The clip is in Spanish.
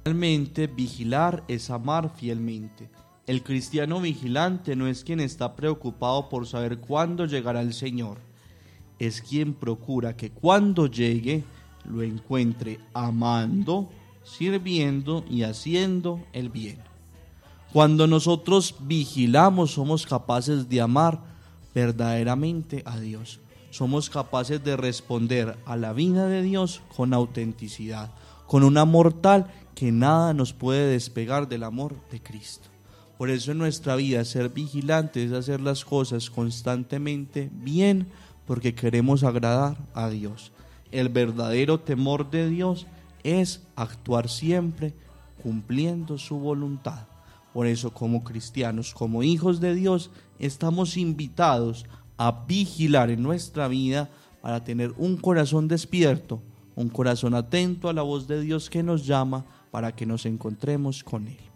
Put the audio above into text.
Realmente, vigilar es amar fielmente. El cristiano vigilante no es quien está preocupado por saber cuándo llegará el Señor, es quien procura que cuando llegue lo encuentre amando, sirviendo y haciendo el bien. Cuando nosotros vigilamos, somos capaces de amar verdaderamente a Dios. Somos capaces de responder a la vida de Dios con autenticidad, con un amor tal que nada nos puede despegar del amor de Cristo. Por eso en nuestra vida ser vigilantes es hacer las cosas constantemente bien, porque queremos agradar a Dios. El verdadero temor de Dios es actuar siempre cumpliendo su voluntad. Por eso, como cristianos, como hijos de Dios, estamos invitados a vigilar en nuestra vida para tener un corazón despierto, un corazón atento a la voz de Dios que nos llama para que nos encontremos con Él.